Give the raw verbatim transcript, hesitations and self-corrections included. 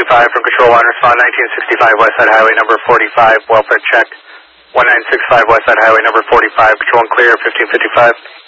five from Control one, respond nineteen sixty-five Westside Highway number forty-five, welfare check. one nine six five Westside Highway number forty-five, Control one clear, fifteen fifty-five.